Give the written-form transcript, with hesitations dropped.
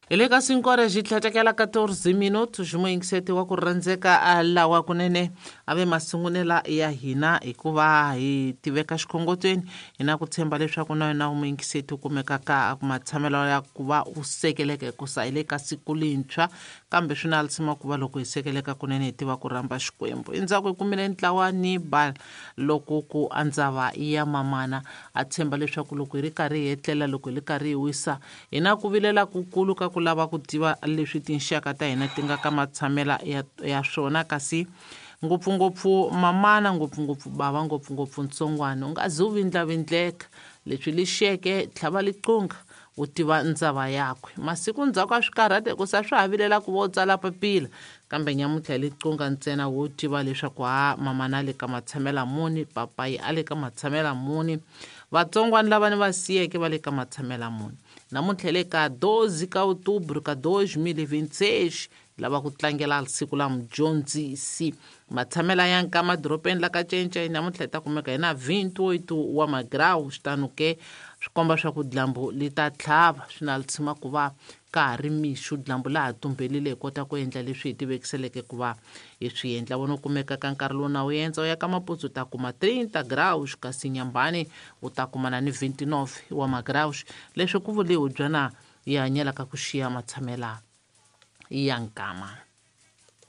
Ile ka sinkore ji tlhatlhakela 14 minutos moyingiseti wa ku rhandzeka lawa kunene ave masungunela ya hina hikuva hi tiveka xikhongotweni hi na ku tshemba leswaku na yena moyingiseti u kumekaka matshamelo ya ku va u sekeleke kusa ile ka siku lintshwa kambe swi na alisima ku va loko hi sekeleka kunene hi tiva ku rhamba xikwembu endzhaku hi kumile ntlawa ni ba loko ku andzava ya mamana a tshemba leswaku loko hi ri karhi hi etlela loko hi ri karhi hi wisa hi na ku vilela kukulu ka ku lava ku tiva leswi tinxaka ta hina ti nga ka matshamela ya swona kasi ngopfungopfu mamana ngopfungopfu bava ngopfungopfu ntsongwana u nga zi u vindlavindleka leswi lixeke tlhava liqunga u tiva ndzava yakwe masiku ndzhaku a swi karhate ku sa swi havilela ku vo tsala papila kambe nyamutlha liqunga ntsena wo tiva leswaku mamana le ka matshamela muni papayi a le ka matshamela muni vatsongwana lava ni va siyeke va le ka matshamela muni namuntlha le ka 12 ka outubro ka 2026 lava ku tlangela siku la mudyondzisi matshamela ya nkama doropeni la ka Cenca namuntlha ta kumeka hi na 28 wa magrawu xitanu ke swikomba swa ku dyambu li ta tlhava swi na litsima ku va ka ha ri mixo dyambu laha tumbelile hi kota ku endla leswi hi tivekiseleke ku va hi swi endla vona kumeka ka nkarhi lowu na wu endla u ya ka maputsu u ta kuma 30 grawu kasi nyambani u ta kumana ni 29 wa magrawu leswi ku vuliwe byana hi hanyela ka ku xiya matshamela ya nkama